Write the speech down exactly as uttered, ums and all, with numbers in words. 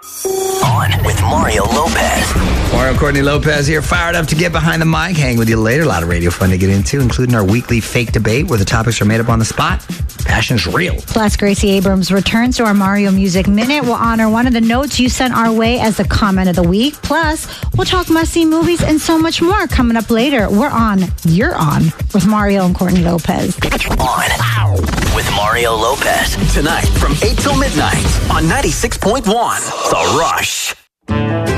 On with Mario Lopez. Mario Courtney Lopez here, fired up to get behind the mic. Hang with you later. A lot of radio fun to get into, including our weekly fake debate where the topics are made up on the spot. Passion is real. Plus, Gracie Abrams returns to our Mario Music Minute. We'll honor one of the notes you sent our way as the comment of the week. Plus, we'll talk must-see movies and so much more coming up later. We're on, you're on, with Mario and Courtney Lopez. On with Mario Lopez. Tonight from eight till midnight on ninety-six point one. The Rush.